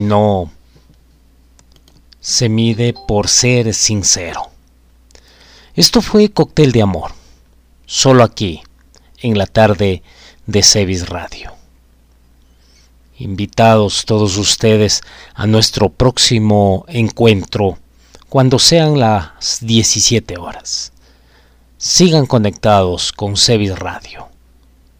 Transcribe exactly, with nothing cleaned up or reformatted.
No se mide por ser sincero. Esto fue Cóctel de Amor, solo aquí, en la tarde de Cebis Radio. Invitados todos ustedes a nuestro próximo encuentro cuando sean las diecisiete horas. Sigan conectados con Cebis Radio.